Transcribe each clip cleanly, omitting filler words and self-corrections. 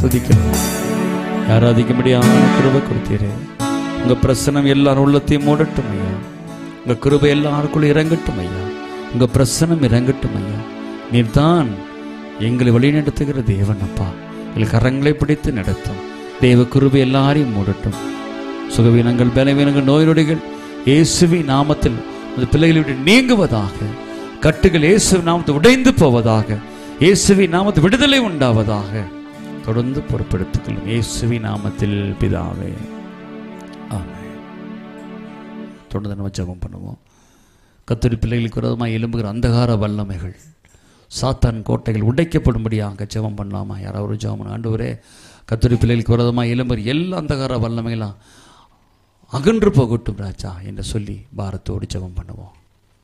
துதிக்கிறோம். ஆராதிக்கும்படியான கிருபை கொடுத்தீரே. உங்க பிரசனம் எல்லாரும் உள்ளத்தையும் மூடட்டும் ஐயா. உங்க கிருபை எல்லாருக்குள்ள இறங்கட்டும் ஐயா. உங்க பிரசனம் இறங்கட்டும் ஐயா. நீர்தான் எங்களை வழிநடத்துகிற தேவன் அப்பா. எங்கள் கரங்களை பிடித்து நடத்தும். தேவ கிருபை எல்லாரையும் மூடட்டும். சுகவீனங்கள், பலவீனங்கள், நோய் நொடிகள் இயேசுவின் நாமத்தில் அந்த பிள்ளைகளை விட்டு நீங்குவதாக. கட்டுகள் இயேசுவின் நாமத்தை உடைந்து போவதாக. இயேசுவின் நாமத்தில் விடுதலை உண்டாவதாக. தொடர்ந்து பொறுப்பெடுத்துக்கொள்ளும் இயேசுவின் நாமத்தில் பிதாவே, ஆமென். தொடர்ந்து நம்ம ஜெபம் பண்ணுவோம். கர்த்தருடைய பிள்ளைகளுக்கு விரோதமாக எழும்புகிற அந்தகார வல்லமைகள், சாத்தான் கோட்டைகள் உடைக்கப்படும்படியாக ஜெபம் பண்ணலாமா? யாராவது ஜெபம் பண்ண. ஆண்டவரே, கர்த்தருடைய பிள்ளைகளுக்கு விரோதமாக எழும்புகிற எல்லா அந்தகார வல்லமைகளாம் அகன்று போகட்டும் ராஜா என்று சொல்லி பாரத்தோடு ஜெபம் பண்ணுவோம்.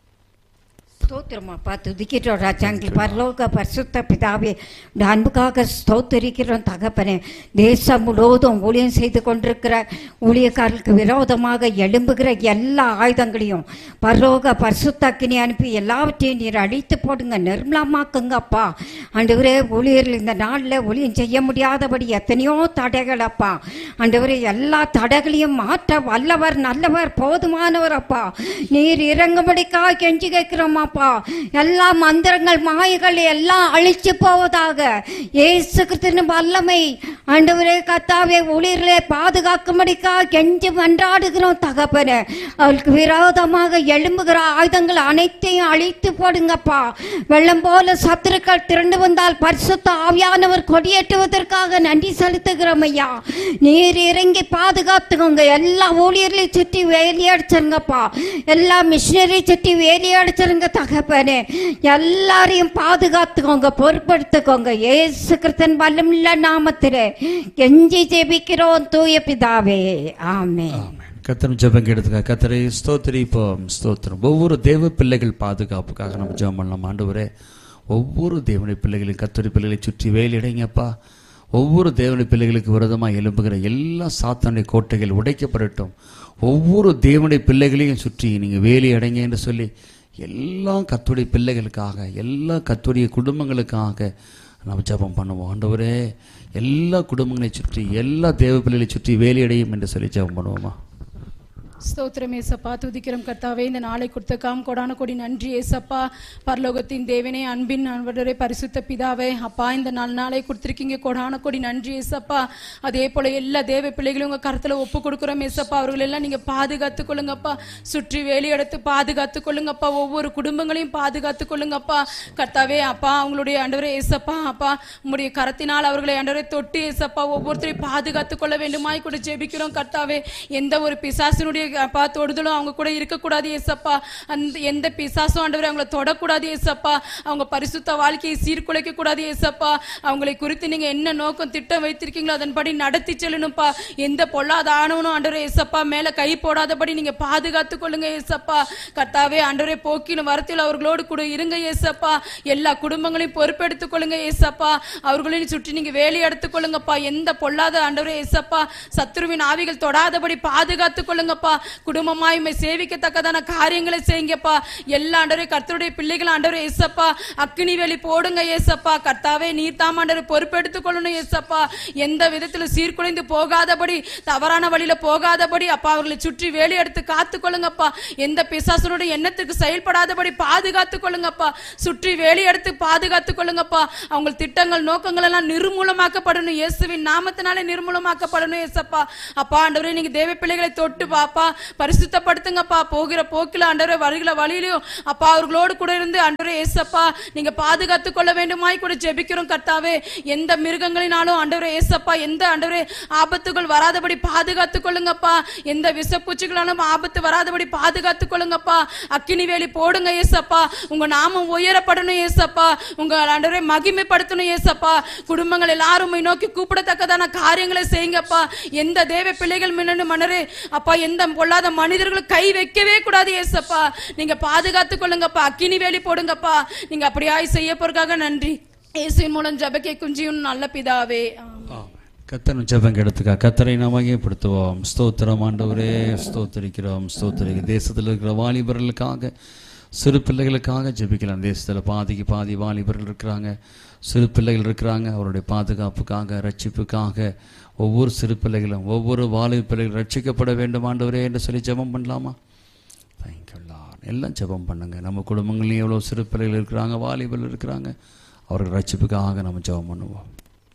ஸ்தோத்திரமாப்பா, துதிக்கிறோம் ராஜா. எங்கள் பரலோக பரிசுத்த பிதாவே, அன்புக்காக ஸ்தோத்திரிக்கிறோம் தகப்பனே. தேசம் முழுவதும் ஊழியம் செய்து கொண்டிருக்கிற ஊழியக்காரர்களுக்கு விரோதமாக எழும்புகிற எல்லா ஆயுதங்களையும் பரலோக பரிசுத்த அக்கினி அனுப்பி எல்லாவற்றையும் நீர் அழித்து போடுங்க, நிர்மலமாக்குங்கப்பா. ஆண்டவரே, ஊழியர்கள் இந்த நாளில் ஊழியம் செய்ய முடியாதபடி எத்தனையோ தடைகள் அப்பா. ஆண்டவரே, எல்லா தடைகளையும் மாற்ற வல்லவர், நல்லவர், போதுமானவர் அப்பா. நீர் இறங்கும்படிக்காக கெஞ்சி கேட்கிறோமாப்பா. எல்லா மந்திரங்கள், மாயைகள் எல்லாம் அழிச்சு போவதாக. இயேசு கிறிஸ்துவின் வல்லமை ஆண்டவரே கர்த்தாவே ஊழியர்களை பாதுகாக்கும்படிக்காக கெஞ்சி மன்றாடுகிறோம் தகப்பனே. அவளுக்கு விரோதமாக எழும்புகிற ஆயுதங்கள் அனைத்தையும் அழித்து போடுங்கப்பா. வெள்ளம் போல சத்துருக்கள் திரண்டு வந்தால் பரிசுத்த ஆவியானவர் கொடியேற்றுவதற்காக நன்றி செலுத்துகிறோம் ஐயா. நீர் இறங்கி பாதுகாத்துக்கோங்க. எல்லா ஊழியர்களை சுற்றி வேலையடிச்சிருங்கப்பா. எல்லா மிஷினரி சுற்றி வேலையடிச்சிருங்க தகப்பனே. எல்லாரையும் பாதுகாத்துக்கோங்க, பொறுப்படுத்துக்கோங்க. இயேசு கிறிஸ்துவின் வல்லமையுள்ள நாமத்திலே கெஞ்சி ஜெபிக்கிறோம் தூய பிதாவே, ஆமென். கர்த்தர் ஜெபம் கேட்டதுக்காக கர்த்தரை ஸ்தோத்திரிப்போம். ஸ்தோத்திரம். ஒவ்வொரு தேவ பிள்ளைகள் பாதுகாப்புக்காக நம்ம ஜெபம் பண்ணலாம். ஆண்டவரே, ஒவ்வொரு தேவனுடைய பிள்ளைகளையும் கர்த்தருடைய பிள்ளைகளை சுற்றி வேலையிடைங்கப்பா. ஒவ்வொரு தேவனுடைய பிள்ளைகளுக்கு விரோதமாக எழும்புகிற எல்லா சாத்தானுடைய கோட்டைகள் உடைக்கப்படட்டும். ஒவ்வொரு தேவனுடைய பிள்ளைகளையும் சுற்றி நீங்கள் வேலி அடைங்க என்று சொல்லி எல்லா கர்த்தருடைய பிள்ளைகளுக்காக, எல்லா கர்த்தருடைய குடும்பங்களுக்காக நம்ம ஜெபம் பண்ணுவோம். ஆண்டவரே, எல்லா குடும்பங்களை சுற்றி, எல்லா தேவ பிள்ளைகளை சுற்றி வேலையடையும் என்று சொல்லி ஜெபம் பண்ணுவோமா? ஸ்தோத்திரம் ஏசப்பா, துதிக்கிறோம் கர்த்தாவே. இந்த நாளை கொடுத்தக்காம் கொடான கொடி நன்றி ஏசப்பா. பரலோகத்தின் தேவனே, அன்பின் ஆண்டவரே, பரிசுத்த பிதாவே அப்பா, இந்த நாளை கொடுத்திருக்கீங்க, கொடான கொடி நன்றி ஏசப்பா. அதே போல எல்லா தேவ பிள்ளைகளும் உங்க கருத்துல ஒப்பு கொடுக்குறோம் ஏசப்பா. அவர்கள் எல்லாம் நீங்க பாதுகாத்து கொள்ளுங்கப்பா. சுற்றி வேலி எடுத்து பாதுகாத்து கொள்ளுங்கப்பா. ஒவ்வொரு குடும்பங்களையும் பாதுகாத்து கொள்ளுங்கப்பா கர்த்தாவே. அப்பா, அவங்களுடைய ஆண்டவரே ஏசப்பா, அப்பா உங்களுடைய கரத்தினால் அவர்களை ஆண்டவரே தொட்டு ஏசப்பா ஒவ்வொருத்தரையும் பாதுகாத்து கொள்ள வேண்டுமாய் கூட ஜெபிக்கிறோம் கர்த்தாவே. எந்த ஒரு பிசாசினுடைய அப்பா தொடுதலும் அவங்க கூட இருக்கக்கூடாது ஏசப்பா. அந்த எந்த பிசாசும் ஆண்டவரே அவங்களை தொடக்கூடாது ஏசப்பா. அவங்க பரிசுத்த வாழ்க்கையை சீர்குலைக்க கூடாது ஏசப்பா. அவங்களை குறித்து நீங்க என்ன நோக்கம் திட்டம் வைத்திருக்கீங்களோ அதன்படி நடத்தி செல்லணும்ப்பா. எந்த பொல்லாத ஆணவனும் ஆண்டவரே ஏசப்பா மேல கை போடாதபடி நீங்க பாதுகாத்து கொள்ளுங்க ஏசப்பா. கர்த்தாவே, ஆண்டவரே போக்கிலும் வரத்தில் அவர்களோடு கூட இருங்க ஏசப்பா. எல்லா குடும்பங்களையும் பொறுப்பெடுத்துக் கொள்ளுங்க ஏசப்பா. அவர்களையும் சுற்றி நீங்க வேலை எடுத்துக் கொள்ளுங்கப்பா. எந்த பொல்லாத ஆண்டவரே ஏசப்பா சத்துருவின் ஆவிகள் தொடாதபடி பாதுகாத்துக் கொள்ளுங்கப்பா. குடும்பமாய் சேவிக்கத்தக்கதான காரியங்களை செய்யுங்கப்பா. எல்லா ஆண்டவரே கர்த்தருடைய பிள்ளைகள் ஆண்டவரே ஏசப்பா அக்கினி வேலி போடுங்க ஏசப்பா. கர்த்தாவே, நீர் தாம் ஆண்டவரே பொறுப்பெடுத்துக் கொள்ளணும் ஏசப்பா. எந்த விதத்தில் சீர்குலைந்து போகாதபடி, தவறான வழியில போகாதபடி அப்பா அவர்களை சுற்றி வேலி எடுத்து காத்து கொள்ளுங்கப்பா. எந்த பிசாசனுடைய எண்ணத்துக்கு செயல்படாதபடி பாதுகாத்துக் கொள்ளுங்கப்பா. சுற்றி வேலி எடுத்து பாதுகாத்துக் கொள்ளுங்கப்பா. அவங்க திட்டங்கள், நோக்கங்கள் எல்லாம் நிர்மூலமாக்கப்படணும். இயேசுவின் நாமத்தினாலே நிர்மூலமாக்கப்படணும் ஏசப்பா. அப்பா ஆண்டவரே, நீங்க தேவ பிள்ளைகளை தொட்டு பாப்பா பரிசுத்தப்படுத்துங்கப்பா. போகிற போக்கில ஆண்டவரே, வருகிற வழியிலும் அப்பா அவர்களோடு கூட இருந்து ஆண்டவரே ஏசப்பா நீங்க பாதுகாத்துக் கொள்ள வேண்டுமாய் கூட ஜெபிக்கிறோம் கர்த்தாவே. எந்த மிருகங்களினாலும் ஆண்டவரே ஏசப்பா எந்த ஆண்டவரே ஆபத்துகள் வராதபடி பாதுகாத்துக் கொள்ளுங்கப்பா. எந்த விஷப்பூச்சிகளாலும் ஆபத்து வராதபடி பாதுகாத்துக் கொள்ளுங்கப்பா. அக்கினி வேலி போடுங்க ஏசப்பா. உங்க நாமம் உயரப்படணும் ஏசப்பா. உங்க ஆண்டவரே மகிமைப்படுத்தணும் ஏசப்பா. குடும்பங்கள் எல்லாரும் நோக்கி கூப்பிடத்தக்கதான காரியங்களை செய்யுங்கப்பா. எந்த தேவ பிள்ளைகள் மின்னணு மனரே அப்பா எந்த பொல்லாத மனிதர்கள் கை வைக்கவே கூடாது ஏசப்பா. நீங்க பாதுகாத்துக் கொள்ளுங்கப்பா. அக்கினி வேலி போடுங்கப்பா. நீங்க அப்படியாய் செய்ய போறதுக்காக நன்றி. இயேசுவின் மூலம் ஜெப கேட்கும் ஜீவன் நல்ல பிதாவே. கர்த்தர் ஜெபம் கேட்டதுக்கா கர்த்தரை நாம் மகிமைப்படுத்துவோம். ஸ்தோத்திரம் ஆண்டவரே, ஸ்தோத்திரிக்கிறோம். ஸ்தோத்திரிக்க தேசத்தில் இருக்கிற வாலிபர்களுக்காக சிறு பிள்ளைகளுக்காக ஜெபிக்கலாம். தேசத்தில் பாதிக்கு பாதி வாலிபர்கள் இருக்கிறாங்க, சிறு பிள்ளைகள் இருக்கிறாங்க. அவருடைய பாதுகாப்புக்காக, ரட்சிப்புக்காக ஒவ்வொரு சிறு பிள்ளைகளும், ஒவ்வொரு வாலிப பிள்ளைகளும் ரட்சிக்கப்பட வேண்டும் ஆண்டவரே என்று சொல்லி ஜெபம் பண்ணலாமா? எல்லாம் ஜெபம் பண்ணுங்க. நம்ம குடும்பங்களையும் எவ்வளோ சிறு பிள்ளைகள் இருக்கிறாங்க, வாலிபர்கள் இருக்கிறாங்க, அவர்கள் ரட்சிப்புக்காக நம்ம ஜெபம் பண்ணுவோம்.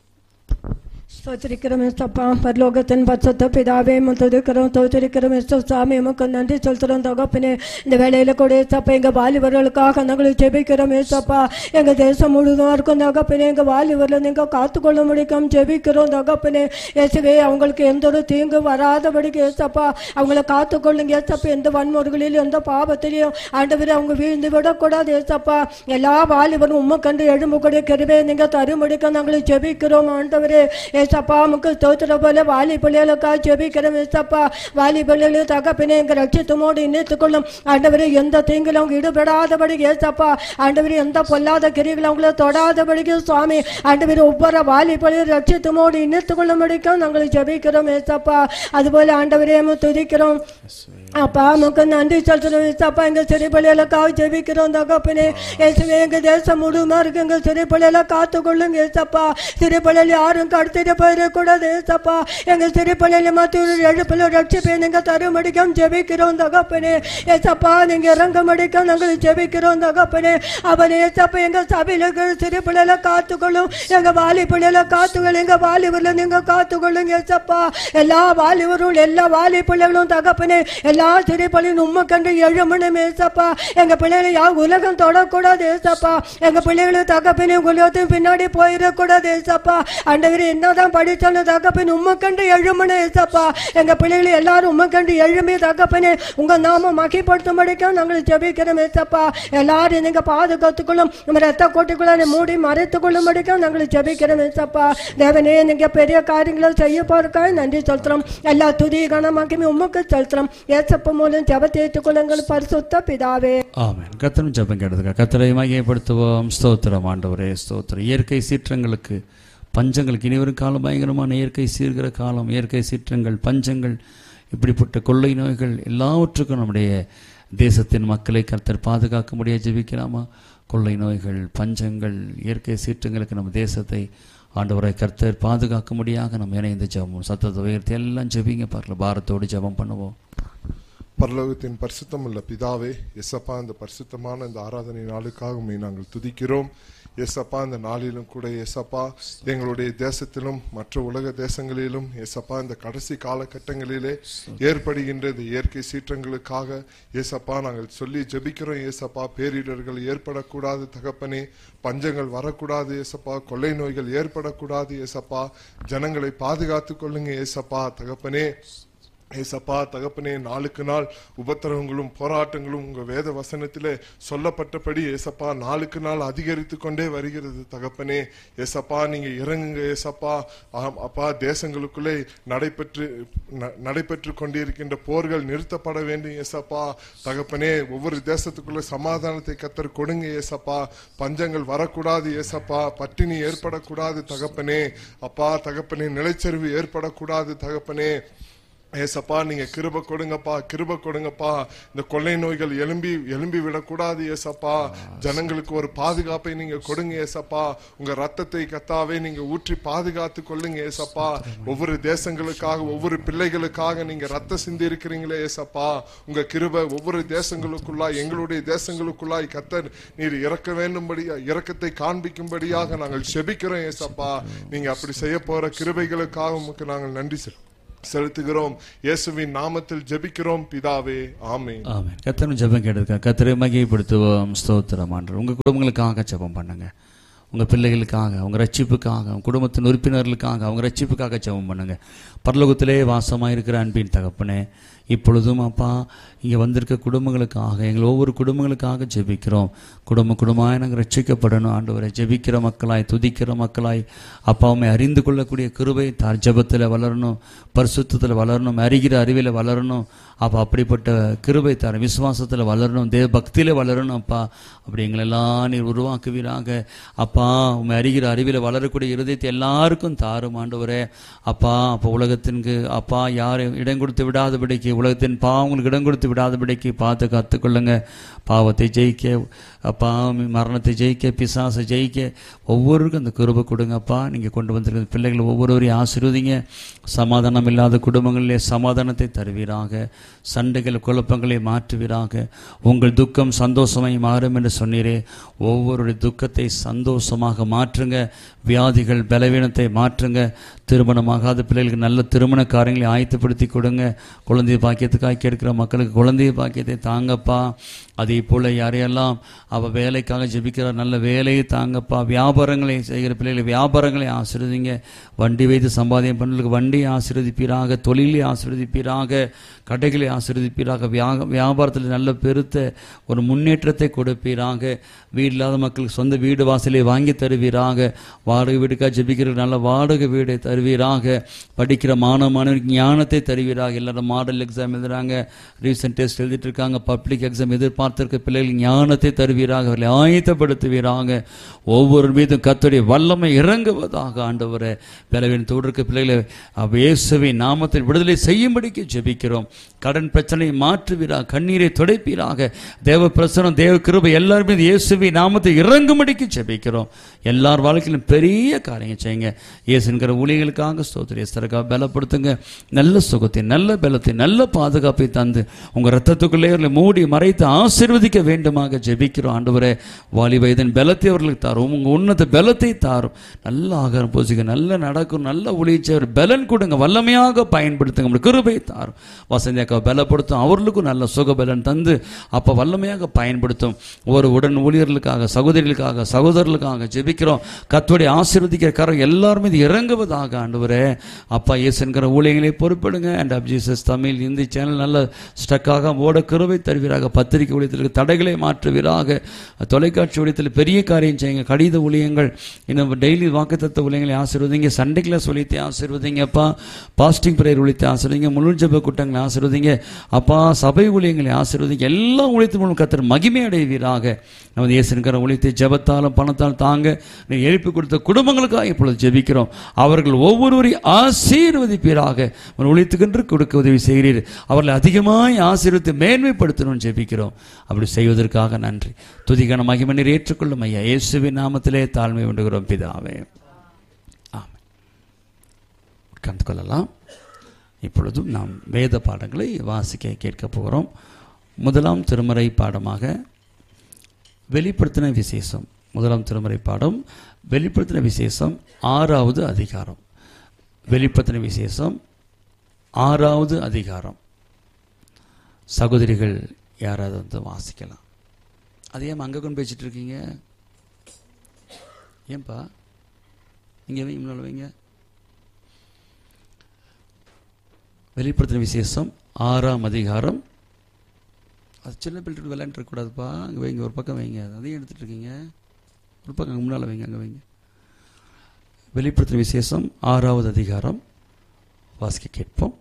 ஸ்தோத்திரிக்கிறோம் ஏசப்பா, பரலோகத்தின் பரிசுத்த பிதாவே துதிக்கிறோம், ஸ்தோத்திரிக்கிறோம் சாமி, உமக்கு நன்றி சொல்கிறோம் தகப்பனே. இந்த வேலையில கூட ஏசப்பா எங்க வாலிபர்களுக்காக நாங்கள் ஜெபிக்கிறோம் ஏசப்பா. எங்க தேசம் முழுதும் இருக்கும் தகப்பனே, எங்க வாலிபர்கள் நீங்க காத்துக்கொள்ள முடியும் ஜெபிக்கிறோம் தகப்பனே. இயேசுவே, அவங்களுக்கு எந்த ஒரு தீங்கு வராதபடிக்கு ஏசப்பா அவங்கள காத்துக்கொள்ளுங்க ஏசப்பா. எந்த வன்முறைகளிலும் எந்த பாவத்திலையும் ஆண்டவரே அவங்க வீழ்ந்து விடக்கூடாது ஏசப்பா. எல்லா வாலிபரும் உண்மை கண்டு எழும்பக்கூடிய கிருபையை நீங்க தரும்படிக்க நாங்கள் ஜெபிக்கிறோம் ஆண்டவரே. ஏசப்பா நமக்கு ஸ்தோத்திர போல வாலி பிள்ளைகளுக்காக ஜெபிக்கிறோம் ஏசப்பா. வாலி பிள்ளைகளும் தகப்பனே எங்க ரட்சித்தமோடு இணைத்துக்கொள்ளும் ஆண்டவரே. எந்த தீங்கிலும் அவங்க ஈடுபடாதபடி ஏசப்பா ஆண்டவரே, எந்த பொல்லாத கிரிகளை அவங்கள தொடாதபடிக்கு சுவாமி ஆண்டவரே, ஒவ்வொரு வாலி பிள்ளையும் ரட்சித்தமோடு இணைத்துக்கொள்ளும்படிக்கும் நாங்கள் ஜெபிக்கிறோம் ஏசப்பா. அதுபோல ஆண்டவரே துதிக்கிறோம் அப்பா, நமக்கு நன்றி சொல்றோம் ஏசப்பா. எங்க சிறு பிள்ளைகளுக்காக ஜெபிக்கிறோம் தகப்பனே. இயேசுவே, எங்க தேசம் முழுமா இருக்கு, எங்க சிறு பிள்ளைகளை காத்துக்கொள்ளுங்க ஏசப்பா. சிறு பிள்ளைகள் யாரும் கடத்திட்டு போயிடக்கூடாது ஏசப்பா. எங்க சிறு பிள்ளைகளை மத்திய எழுப்பில் ரட்சிப்பை நீங்க தருமடிக்கும் ஜெபிக்கிறோம் தகப்பனே. ஏசப்பா, நீங்க இறங்க மடிக்க நாங்கள் ஜெபிக்கிறோம் தகப்பனே. அவன் ஏசப்பா எங்க சபையில சிறு பிள்ளைகளை காத்துக்கொள்ளும், எங்க வாலி பிள்ளைகளை காத்துக்கொள்ளும், எங்க வாலிபர்ல நீங்க காத்துக்கொள்ளுங்க ஏசப்பா. எல்லா வாலிபரும் எல்லா வாலி பிள்ளைகளும் தகப்பனே, எல்லா சிறு பிள்ளையும் உண்மை கண்டு எழுமணும் ஏசப்பா. எங்க பிள்ளைகளை யார் உலகம் தொடக்கூடாது ஏசப்பா. எங்க பிள்ளைகளை தகப்பனே உலகத்தையும் பின்னாடி போயிடக்கூடாது ஏசப்பா. ஆண்டவரே, என்னதான் படித்தாலும் தகப்பனே உண்மை கண்டு எழுமணும் ஏசப்பா. எங்க பிள்ளைகளை எல்லாரும் உண்மை கண்டு எழுமி தகப்பனே உங்க நாம மகிப்படுத்தும்படிக்கா நாங்கள் ஜெபிக்கிறோம் ஏசப்பா. எல்லாரும் நீங்க பாதுகாத்துக்கொள்ளும், நம்ம ரத்த கோட்டைக்குள்ள மூடி மறைத்துக் கொள்ளும்படிக்கா நாங்கள் ஜெபிக்கிறோம் ஏசப்பா. தேவனே, நீங்க பெரிய காரியங்களை செய்ய போறதுக்காக நன்றி செலுத்துறோம். எல்லா துதி கனமாக்கி உமக்கு செலுத்துறோம் ஏசப்பா மூலம் ஜெபத்தை ஏற்றுக்கொள்ளுங்கள் பரிசுத்த பிதாவே, ஆமென். கர்த்தரும் ஜெபம் கேட்டதுக்கு கர்த்தரை மகிமைப்படுத்துவோம். ஸ்தோத்திரம் ஆண்டவரே, ஸ்தோத்திரம். இயற்கை சீற்றங்களுக்கு, பஞ்சங்களுக்கு, இனி வரும் காலம் பயங்கரமான இயற்கை சீர்கிற காலம். இயற்கை சீற்றங்கள், பஞ்சங்கள், இப்படிப்பட்ட கொள்ளை நோய்கள் எல்லாவற்றுக்கும் நம்முடைய தேசத்தின் மக்களை கர்த்தர் பாதுகாக்க முடியாது ஜெபிக்கலாமா? கொள்ளை நோய்கள், பஞ்சங்கள், இயற்கை சீற்றங்களுக்கு நம்ம தேசத்தை ஆண்டவரை கர்த்தர் பாதுகாக்க முடியாக நம்ம இணைந்து ஜெபம் சத்தத்தை உயர்த்தி எல்லாம் ஜெபிங்க. பார்க்கல பாரத்தோடு ஜெபம் பண்ணுவோம். பரலோகத்தின் பரிசுத்தம் உள்ள பிதாவே, எசப்பா, இந்த பரிசுத்தமான இந்த ஆராதனை நாளுக்காக நாங்கள் துதிக்கிறோம். எசப்பா, இந்த நாளிலும் கூட எசப்பா எங்களுடைய தேசத்திலும் மற்ற உலக தேசங்களிலும் எசப்பா இந்த கடைசி காலகட்டங்களிலே ஏற்படுகின்ற இந்த இயற்கை சீற்றங்களுக்காக எசப்பா நாங்கள் சொல்லி ஜெபிக்கிறோம். ஏசப்பா, பேரிடர்கள் ஏற்படக்கூடாது தகப்பனே, பஞ்சங்கள் வரக்கூடாது ஏசப்பா, கொள்ளை நோய்கள் ஏற்படக்கூடாது ஏசப்பா, ஜனங்களை பாதுகாத்து கொள்ளுங்க ஏசப்பா தகப்பனே. ஏசப்பா தகப்பனே, நாளுக்கு நாள் உபத்திரவங்களும் போராட்டங்களும் உங்க வேத வசனத்திலே சொல்லப்பட்டபடி ஏசப்பா நாளுக்கு நாள் அதிகரித்து கொண்டே வருகிறது தகப்பனே. ஏசப்பா, நீங்க இறங்குங்க ஏசப்பா. அப்பா, தேசங்களுக்குள்ளே நடைபெற்று கொண்டிருக்கின்ற போர்கள் நிறுத்தப்பட வேண்டும் ஏசப்பா தகப்பனே. ஒவ்வொரு தேசத்துக்குள்ள சமாதானத்தை கர்த்தர் கொடுங்க ஏசப்பா. பஞ்சங்கள் வரக்கூடாது ஏசப்பா, பட்டினி ஏற்படக்கூடாது தகப்பனே. அப்பா தகப்பனே, நிலச்சரிவு ஏற்படக்கூடாது தகப்பனே. ஏசப்பா, நீங்க கிருபை கொடுங்கப்பா, கிருபை கொடுங்கப்பா. இந்த கொள்ளை நோய்கள் எழும்பி விடக்கூடாது ஏசப்பா. ஜனங்களுக்கு ஒரு பாதுகாப்பை நீங்க கொடுங்க ஏசப்பா. உங்க ரத்தத்தை கத்தாவே நீங்க ஊற்றி பாதுகாத்து கொள்ளுங்க ஏசப்பா. ஒவ்வொரு தேசங்களுக்காக, ஒவ்வொரு பிள்ளைகளுக்காக நீங்க ரத்தம் சிந்தி இருக்கிறீங்களே ஏசப்பா. உங்க கிருபை ஒவ்வொரு தேசங்களுக்குள்ளாய், எங்களுடைய தேசங்களுக்குள்ளாய் கர்த்தர் நீர் இறக்க வேண்டும்படியா, இரக்கத்தை காண்பிக்கும்படியாக நாங்கள் செபிக்கிறோம் ஏசப்பா. நீங்க அப்படி செய்ய போற கிருபைகளுக்காக உங்களுக்கு நாங்கள் நன்றி செலுத்துகிறோம். இயேசுவின் நாமத்தில் ஜெபிக்கிறோம் பிதாவே, ஆமென். ஆமென். கர்த்தர் ஜெபம் கேட்டதுக்காக கர்த்தரை மகிமைப்படுத்துவோம். ஸ்தோத்திரம் ஆண்டவரே. உங்க குடும்பங்களுக்காக ஜெபம் பண்ணுங்க, உங்க பிள்ளைகளுக்காக, உங்க ரட்சிப்புக்காக, உங்க குடும்பத்தின் உறுப்பினர்களுக்காக, அவங்க ரட்சிப்புக்காக ஜெபம் பண்ணுங்க. பரலோகத்திலே வாசமாயிருக்கிற அன்பின் தகப்பனே, இப்பொழுதும் அப்பா இங்கே வந்திருக்க குடும்பங்களுக்காக, எங்கள் ஒவ்வொரு குடும்பங்களுக்காக ஜெபிக்கிறோம். குடும்பமாய் நாங்கள் ரட்சிக்கப்படணும் ஆண்டவரை. ஜெபிக்கிற மக்களாய், துதிக்கிற மக்களாய் அப்பாவுமே அறிந்து கொள்ளக்கூடிய கிருபை தார், ஜெபத்தில் வளரணும், பரிசுத்தத்தில் வளரணும், அறிகிற அறிவில் வளரணும் அப்பா. அப்படிப்பட்ட கிருபை தார், விசுவாசத்தில் வளரணும், தேவ பக்தியில் வளரணும் அப்பா. அப்படி எங்களெல்லாம் நீர் உருவாக்குவீராக அப்பா. உண்மை அறிகிற அறிவில் வளரக்கூடிய இருதயத்தை எல்லாருக்கும் தாரும் ஆண்டவரே அப்பா. அப்போ உலகத்திற்கு அப்பா யாரும் இடம் கொடுத்து விடாதபடிக்கு உலகத்தின் பாவங்களுக்கு இடம் கொடுத்து விடாதபடிக்கு பார்த்து காத்துக்கொள்ளுங்க. பாவத்தை ஜெயிக்க, மரணத்தை ஜெயிக்க, பிசாசை ஜெயிக்க ஒவ்வொருவருக்கும் அந்த கிருபை கொடுங்கப்பா. நீங்கள் கொண்டு வந்திருக்கிற பிள்ளைகள் ஒவ்வொருவரையும் ஆசீர்வதிங்க. சமாதானம் இல்லாத குடும்பங்களிலே சமாதானத்தை தருவீராக. சண்டைகள் குழப்பங்களை மாற்றுவீராக. உங்கள் துக்கம் சந்தோஷமாய் மாறும் என்று சொன்னீரே, ஒவ்வொருடைய துக்கத்தை சந்தோஷமாக மாற்றுங்க. வியாதிகள் பலவீனத்தை மாற்றுங்க. திருமணமாகாத பிள்ளைகளுக்கு நல்ல திருமண காரியங்களை ஆயத்தப்படுத்தி கொடுங்க. குழந்தை பாக்கியத்துக்காக கேட்கிற மக்களுக்கு குழந்தை பாக்கியத்தை தாங்கப்பா. அதே போல் யாரையெல்லாம் அவள் வேலைக்காக ஜெபிக்கிறார், நல்ல வேலையை தாங்கப்பா. வியாபாரங்களை செய்கிற பிள்ளைகளை வியாபாரங்களை ஆசீர்வதிங்க. வண்டி வைத்து சம்பாதியம் பண்ணுறதுக்கு வண்டியை ஆசீர்வதிப்பீராக. தொழிலை ஆசீர்வதிப்பீராக. கடைகளை ஆசீர்வதிப்பீராக. வியாபாரத்தில் நல்ல பெருத்த ஒரு முன்னேற்றத்தை கொடுப்பீராக. வீடு இல்லாத மக்களுக்கு சொந்த வீடு வாசலை வாங்கி தருவீராக. வாடகை வீடுக்காக ஜெபிக்கிற நல்ல வாடகை வீடை தருவீராக. படிக்கிற மாணவர்களுக்கு ஞானத்தை தருவீராக. எல்லாரும் மாடல் எக்ஸாம் எழுதுறாங்க, ரீசன்ட் டெஸ்ட் எழுதிட்டு இருக்காங்க, பப்ளிக் எக்ஸாம் எதிர்பார்த்திருக்க பிள்ளைகள் ஞானத்தை தருவீராக. அவர்களை ஆயத்தப்படுத்துவீராக. ஒவ்வொரு மீதும் கர்த்தருடைய வல்லமை இறங்குவதாக. ஆண்டவரே, பலவீனத்தோடு இருக்க பிள்ளைகளை இயேசுவின் நாமத்தில் விடுதலை செய்யும்படிக்கு ஜெபிக்கிறோம். கடன் பிரச்சனையை மாற்றுவீராக. கண்ணீரை துடைப்பீராக. தேவ பிரசனம், தேவ கிருபை எல்லாருமே இயேசுவின் நாமத்தை இறங்கும்படிக்கு ஜெபிக்கிறோம். எல்லார் வாழ்க்கையிலும் பெரிய காரியங்கள் செய்யுங்க. இயேசுங்கிற ஊழியர்களுக்காக ஸ்தோத்திரம். எஸ்தருக்காக பலப்படுத்துங்க. நல்ல சுகத்தை, நல்ல பலத்தை, நல்ல பாதுகாப்பை தந்து உங்கள் ரத்தத்துக்குள்ளே மூடி மறைத்து ஆசீர்வதிக்க வேண்டுமாக ஜெபிக்கிறோம். ஆண்டவரே, வாலி வயதின் பலத்தை அவர்களுக்கு தாரும். உங்கள் உன்னத பலத்தை தாரும். நல்ல ஆகாரம் பூசிக்க, நல்ல நடக்கும், நல்ல ஒளிச்சவர் பலன் கொடுங்க. வல்லமையாக பயன்படுத்துங்க. நம்மளுக்கு கிருபை தாரும். வசந்தியாக்க பலப்படுத்தும். அவர்களுக்கும் நல்ல சுக பலன் தந்து அப்போ வல்லமையாக பயன்படுத்தும். ஒரு உடன் ஊழியர்களுக்காக, சகோதரிகளுக்காக, சகோதரர்களுக்காக ஜெபிக்கிறோம். கர்த்தருடைய ஆசீர்வதிக்கிற காரம் எல்லாருமே இது இறங்குவதாக. ஆண்டவரே, அப்பா இயேசுங்கிற ஊழியங்களை பொறுப்படுங்க. And half Jesus Tamil Hindi channel நல்ல ஸ்டக்காக ஓட கிருபை தருவீராக. பத்திரிகை ஊழியத்திற்கு தடைகளை மாற்றுவீராக. தொலைக்காட்சி ஊழியத்தில் பெரிய காரியம் செய்யுங்க. கடித ஊழியங்கள், இன்னும் டெய்லி வாக்குத்தத்த ஊழியங்களை ஆசீர்வதிங்க. சண்டே கிளாஸ் ஊழியத்தை ஆசீர்வதிங்கப்பா. பாஸ்டிங் பிரேயர் ஊழியத்தை ஆசீர்வதிங்க. முழு ஜெப கூட்டங்களை ஆசீர்வதிங்க அப்பா. சபை ஊழியங்களை ஆசீர்வதிங்க. எல்லா ஊழியத்தின் மூலம் கர்த்தர் மகிமை அடைவீராக. நமது இயேசுங்கிற ஊழியத்தை ஜெபத்தாலும் பணத்தாலும் தாங்க எழுப்பி கொடுத்த குடும்பங்களுக்காக இப்பொழுது ஜெபிக்கிறோம். அவர்கள் ஒவ்வொருவரையும் ஆசீர்வதிப்பீராக. ஊழியத்துக்கென்று கொடுக்க உதவி செய்கிறீர். அவர்களை அதிகமாய் ஆசீர்வதித்து மேன்மைப்படுத்தணும்னு ஜெபிக்கிறோம். அப்படி செய்வதற்காக நன்றி. துதிக்கான மகிமை நீர் ஏற்றுக்கொள்ளும் ஐயா. இயேசுவின் நாமத்திலே தாழ்மை வேண்டுகிறோம் பிதாவே. ஆமென். உட்கார்ந்து கொள்ளலாம். இப்பொழுதும் நாம் வேத பாடங்களை வாசிக்க கேட்க போகிறோம். முதலாம் திருமறை பாடமாக வெளிப்படுத்தின விசேஷம். முதலாம் திருமறை பாடம் வெளிப்படுத்தின விசேஷம் 6வது அதிகாரம். வெளிப்படுத்தின விசேஷம் 6வது அதிகாரம். சகோதரிகள் யாராவது வந்து வாசிக்கலாம். அது ஏன் அங்கே கொண்டு பேசிட்டு இருக்கீங்க? ஏன்பா இங்கே வைங்க, முன்னால் வைங்க. வெளிப்படுத்தின விசேஷம் 6ஆம் அதிகாரம். அது சின்ன பிள்ளைட்டு விளையாண்டுருக்கூடாதுப்பா. அங்கே வைங்க, ஒரு பக்கம் வைங்க. அதையும் எடுத்துகிட்டு இருக்கீங்க. ஒரு பக்கம் அங்கே முன்னால் வைங்க, அங்கே வைங்க. வெளிப்படுத்தின விசேஷம் 6வது அதிகாரம் வாசிக்க கேட்போம்.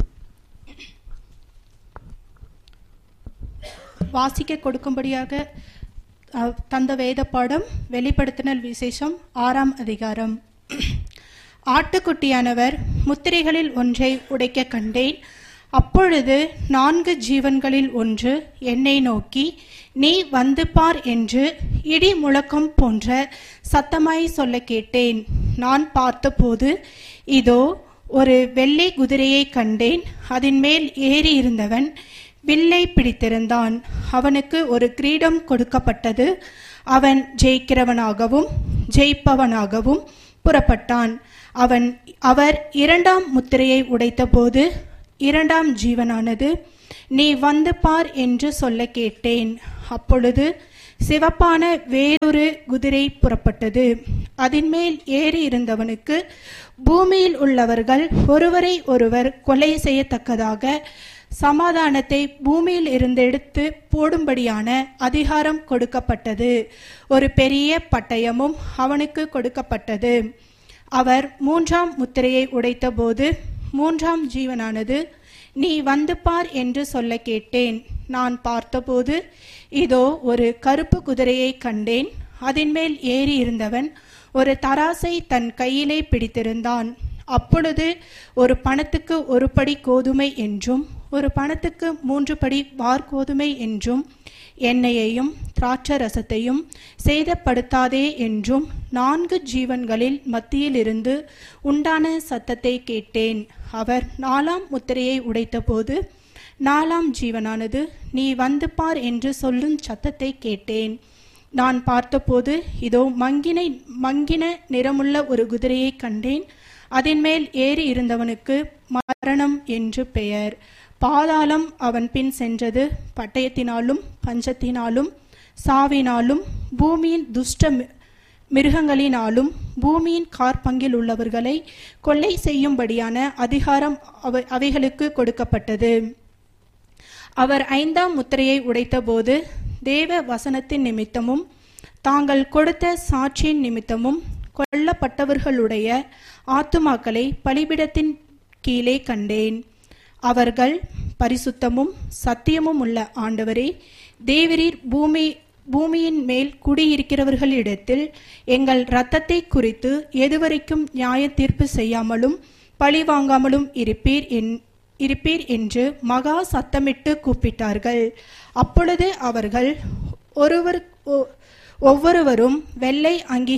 வாசிக்க கொடுக்கும்படியாக தந்த வேத பாடம் வெளிப்படுத்தின விசேஷம் 6ஆம் அதிகாரம். ஆட்டுக்குட்டியானவர் முத்திரைகளில் ஒன்றை உடைக்க கண்டேன். அப்பொழுது 4 ஜீவன்களில் ஒன்று என்னை நோக்கி, நீ வந்து பார் என்று இடி முழக்கம் போன்ற சத்தமாய் சொல்ல கேட்டேன். நான் பார்த்தபோது இதோ ஒரு வெள்ளை குதிரையை கண்டேன். அதன் மேல் ஏறி இருந்தவன் வில்லை பிடித்திருந்தான். அவனுக்கு ஒரு கிரீடம் கொடுக்கப்பட்டது. அவன் ஜெயிக்கிறவனாகவும் ஜெயிப்பவனாகவும் புறப்பட்டான். அவர் 2ஆம் முத்திரையை உடைத்தபோது 2ஆம் ஜீவனானது, நீ வந்து பார் என்று சொல்ல கேட்டேன். அப்பொழுது சிவப்பான வேறொரு குதிரை புறப்பட்டது. அதன் மேல் ஏறி இருந்தவனுக்கு பூமியில் உள்ளவர்கள் ஒருவரை ஒருவர் கொலை செய்யத்தக்கதாக சமாதானத்தை பூமியில் இருந்து எடுத்து போடும்படியான அதிகாரம் கொடுக்கப்பட்டது. ஒரு பெரிய பட்டயமும் அவனுக்கு கொடுக்கப்பட்டது. அவர் 3ஆம் முத்திரையை உடைத்தபோது 3ஆம் ஜீவனானது, நீ வந்து பார் என்று சொல்ல கேட்டேன். நான் பார்த்தபோது இதோ ஒரு கருப்பு குதிரையை கண்டேன். அதன் மேல் ஏறி இருந்தவன் ஒரு தராசை தன் கையிலே பிடித்திருந்தான். அப்பொழுது ஒரு பணத்துக்கு 1 படி கோதுமை என்றும் ஒரு பணத்துக்கு 3 படி வார்கோதுமை என்றும் எண்ணெயையும் திராட்சரசத்தையும் சேதப்படுத்தாதே என்றும் 4 ஜீவன்களில் மத்தியிலிருந்து உண்டான சத்தத்தை கேட்டேன். அவர் 4ஆம் முத்திரையை உடைத்தபோது 4ஆம் ஜீவனானது, நீ வந்து பார் என்று சொல்லும் சத்தத்தை கேட்டேன். நான் பார்த்தபோது இதோ மங்கின நிறமுள்ள ஒரு குதிரையை கண்டேன். அதன் மேல் ஏறி இருந்தவனுக்கு மரணம் என்று பெயர். பாதாளம் அவன் பின் சென்றது. பட்டயத்தினாலும் பஞ்சத்தினாலும் சாவினாலும் பூமியின் துஷ்ட மிருகங்களினாலும் பூமியின் காற்பங்கில் உள்ளவர்களை கொள்ளை செய்யும்படியான அதிகாரம் அவைகளுக்கு கொடுக்கப்பட்டது. அவர் 5ஆம் முத்திரையை உடைத்தபோது தேவ வசனத்தின் நிமித்தமும் தாங்கள் கொடுத்த சாட்சியின் நிமித்தமும் கொல்லப்பட்டவர்களுடைய ஆத்துமாக்களை பலிபீடத்தின் கீழே கண்டேன். அவர்கள், பரிசுத்தமும் சத்தியமும் உள்ள ஆண்டவரே, தேவரீர் பூமியின் மேல் குடியிருக்கிறவர்களிடத்தில் எங்கள் இரத்தத்தை குறித்து எதுவரைக்கும் நியாய தீர்ப்பு செய்யாமலும் பழி வாங்காமலும் இருப்பீர் என்று மகா சத்தமிட்டு கூப்பிட்டார்கள். அப்பொழுது அவர்கள் ஒவ்வொருவரும் வெள்ளை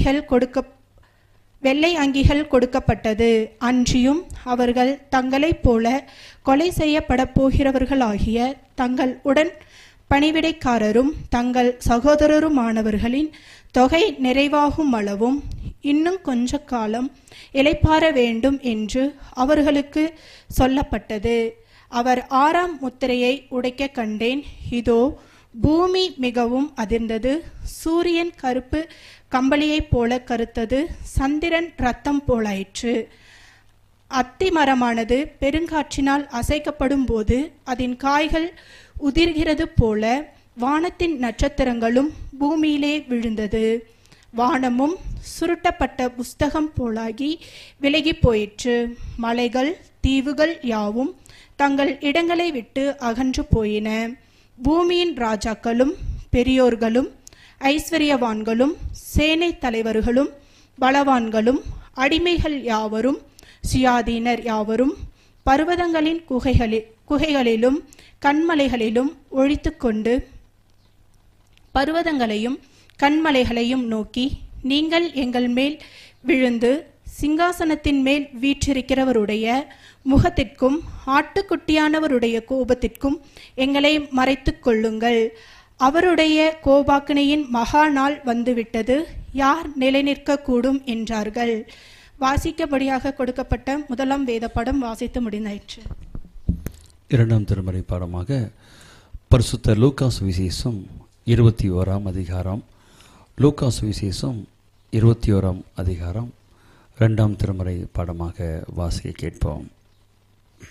அங்கிகள் கொடுக்கப்பட்டது. அன்றியும் அவர்கள் தங்களைப் போல கொலை செய்யப்பட போகிறவர்களாகிய தங்கள் உடன் பணிவிடைக்காரரும் தங்கள் சகோதரருமானவர்களின் தொகை நிறைவாகும் அளவும் இன்னும் கொஞ்ச காலம் இளைப்பாற வேண்டும் என்று அவர்களுக்கு சொல்லப்பட்டது. அவர் 6ஆம் முத்திரையை உடைக்க கண்டேன். இதோ பூமி மிகவும் அதிர்ந்தது. சூரியன் கருப்பு கம்பளியைப் போல கருத்தது. சந்திரன் இரத்தம் போலாயிற்று. அத்தி மரமானது பெருங்காற்றினால் அசைக்கப்படும் போது அதன் காய்கள் உதிர்கிறது போல வானத்தின் நட்சத்திரங்களும் பூமியிலே விழுந்தது. வானமும் சுருட்டப்பட்ட புஸ்தகம் போலாகி விலகி போயிற்று. மலைகள் தீவுகள் யாவும் தங்கள் இடங்களை விட்டு அகன்று போயின. பூமியின் ராஜாக்களும் பெரியோர்களும் ஐஸ்வர்யவான்களும் சேனை தலைவர்களும் பலவான்களும் அடிமைகள் யாவரும் சுயாதீனர் யாவரும் பர்வதங்களின் குகைகளிலும் கண்மலைகளிலும் ஒழித்துக்கொண்டு பர்வதங்களையும் கண்மலைகளையும் நோக்கி, நீங்கள் எங்கள் மேல் விழுந்து சிங்காசனத்தின் மேல் வீற்றிருக்கிறவருடைய முகத்திற்கும் ஆட்டுக்குட்டியானவருடைய கோபத்திற்கும் எங்களை மறைத்துக் கொள்ளுங்கள். அவருடைய கோபாக்கினையின் மகா நாள் வந்துவிட்டது. யார் நிலைநிற்க கூடும் என்றார்கள். வாசிக்கபடியாக கொடுக்கப்பட்ட 1ஆம் வேத பாடம் வாசித்து முடிந்தாயிற்று. 2ஆம் திருமறை பாடமாக பரிசுத்த லூக்கா சுவிசேஷம் 21ஆம் அதிகாரம். லூக்கா சுவிசேஷம் 21ஆம் அதிகாரம் 2ஆம் திருமறை பாடமாக வாசிக்க கேட்போம்.